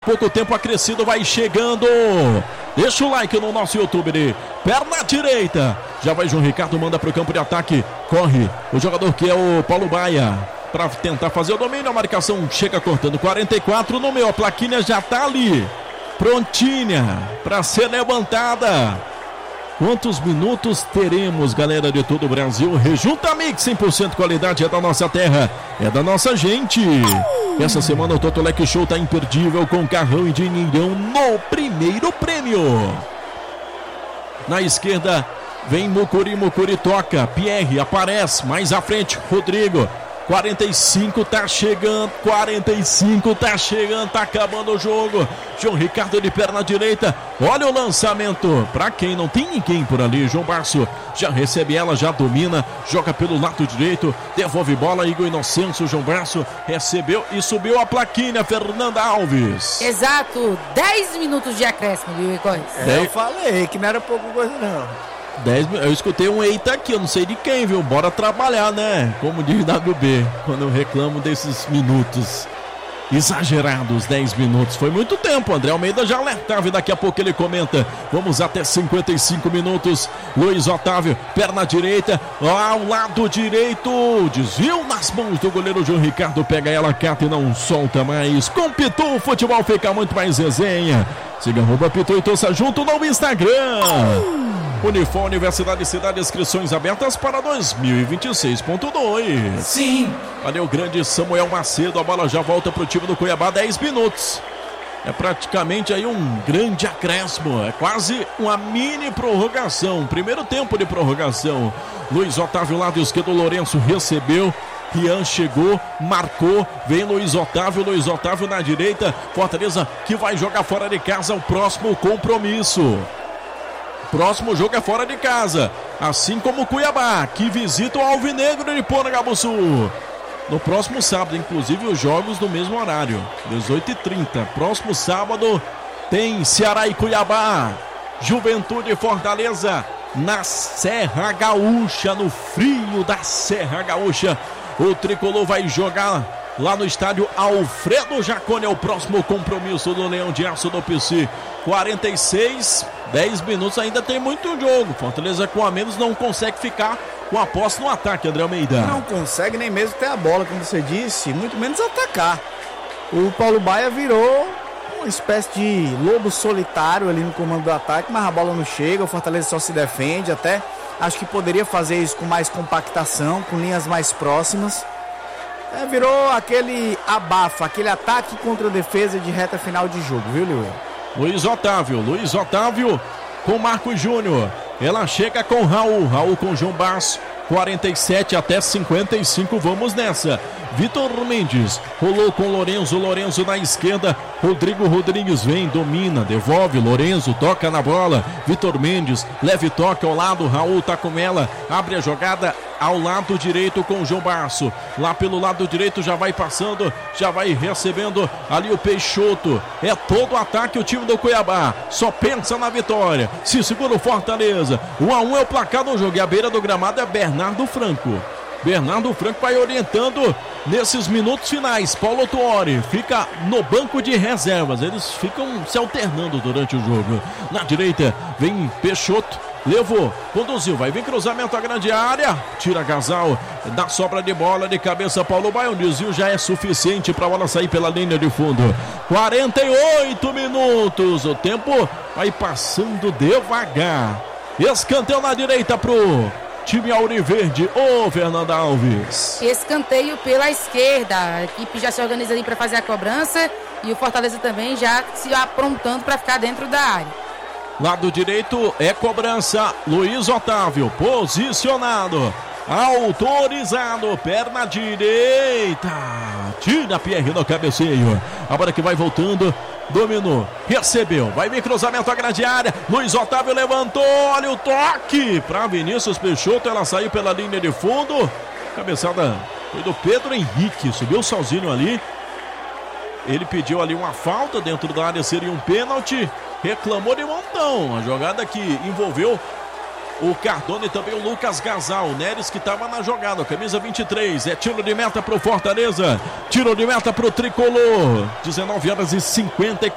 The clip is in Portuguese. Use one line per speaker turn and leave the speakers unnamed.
pouco tempo acrescido, vai chegando. Deixa o like no nosso YouTube. Perna direita. Já vai João Ricardo, manda para o campo de ataque. Corre o jogador que é o Paulo Baia para tentar fazer o domínio. A marcação chega cortando 44 no meio. A plaquinha já está ali, prontinha para ser levantada. Quantos minutos teremos, galera de todo o Brasil? Rejunta Mix, 100% qualidade, é da nossa terra, é da nossa gente. Essa semana o Totolec Show tá imperdível com carrão e dinheirão no primeiro prêmio. Na esquerda vem Mucuri, toca, Pierre aparece, mais à frente, Rodrigo. 45 tá chegando, tá acabando o jogo. João Ricardo de perna direita, olha o lançamento, pra quem não tem ninguém por ali. João Barço já recebe ela, já domina, joga pelo lado direito, devolve bola, Igor Inocêncio. João Barço recebeu e subiu a plaquinha, Fernanda Alves.
Exato, 10 minutos de acréscimo, viu, Igor?
Eu falei que não era pouco coisa não.
Eu escutei um eita aqui, eu não sei de quem, viu? Bora trabalhar, né? Como diz WB, quando eu reclamo desses minutos exagerados, 10 minutos. Foi muito tempo, André Almeida já alertava e daqui a pouco ele comenta. Vamos até 55 minutos. Luiz Otávio, perna direita, ao lado direito. Desvio nas mãos do goleiro João Ricardo. Pega ela, cata e não solta mais. Com Pitu, o futebol fica muito mais resenha. Siga @Pitu e torça junto no Instagram. Unifor, Universidade Cidade, inscrições abertas para 2026.2.
Sim.
Valeu, grande Samuel Macedo. A bola já volta para o time do Cuiabá, 10 minutos. É praticamente aí um grande acréscimo. É quase uma mini prorrogação. Primeiro tempo de prorrogação. Luiz Otávio, lado esquerdo, Lourenço recebeu. Rian chegou, marcou, vem Luiz Otávio na direita. Fortaleza que vai jogar fora de casa o próximo compromisso. Próximo jogo é fora de casa, assim como o Cuiabá, que visita o Alvinegro de Porangaba-Sul. No próximo sábado, inclusive os jogos no mesmo horário, 18h30. Próximo sábado tem Ceará e Cuiabá, Juventude e Fortaleza na Serra Gaúcha, no frio da Serra Gaúcha. O tricolor vai jogar lá no estádio Alfredo Jaconi. É o próximo compromisso do Leão de Aço do PC. 46, 10 minutos, ainda tem muito jogo. Fortaleza com a menos não consegue ficar com a posse no ataque, André Almeida.
Não consegue nem mesmo ter a bola, como você disse, muito menos atacar. O Paulo Baia virou uma espécie de lobo solitário ali no comando do ataque, mas a bola não chega, o Fortaleza só se defende. Até acho que poderia fazer isso com mais compactação, com linhas mais próximas. Virou aquele abafa, aquele ataque contra a defesa de reta final de jogo, viu, Leo?
Luiz Otávio com Marcos Júnior. Ela chega com Raul com João Barço. 47 até 55, vamos nessa. Vitor Mendes rolou com Lourenço na esquerda. Rodrigo Rodrigues vem, domina, devolve. Lourenço toca na bola. Vitor Mendes, leve toque ao lado. Raul tá com ela, abre a jogada ao lado direito com o João Barço. Lá pelo lado direito já vai passando, já vai recebendo ali o Peixoto. É todo o ataque o time do Cuiabá. Só pensa na vitória. Se segura o Fortaleza. 1-1 é o placar do jogo. E a beira do gramado é Bernardo Franco. Bernardo Franco vai orientando nesses minutos finais. Paulo Tuori fica no banco de reservas. Eles ficam se alternando durante o jogo. Na direita vem Peixoto. Levou, conduziu, vai vir cruzamento à grande área. Tira Gasal, dá sobra de bola de cabeça. Paulo Baia, um desvio já é suficiente para a bola sair pela linha de fundo. 48 minutos. O tempo vai passando devagar. Escanteio na direita pro time Auriverde, Fernanda Alves.
Escanteio pela esquerda. A equipe já se organiza ali para fazer a cobrança. E o Fortaleza também já se aprontando para ficar dentro da área.
Lado direito é cobrança. Luiz Otávio, posicionado. Autorizado, perna direita. Tira Pierre no cabeceio. A bola que vai voltando. Dominou, recebeu, vai vir cruzamento à grande área. Luiz Otávio levantou, olha o toque para Vinícius Peixoto. Ela saiu pela linha de fundo. Cabeçada foi do Pedro Henrique, subiu sozinho ali. Ele pediu ali uma falta dentro da área, seria um pênalti. Reclamou de montão. A jogada que envolveu o Cardone e também o Lucas Gasal. O Neres que estava na jogada, camisa 23. É tiro de meta para o Fortaleza. Tiro de meta para o Tricolor. 19h54.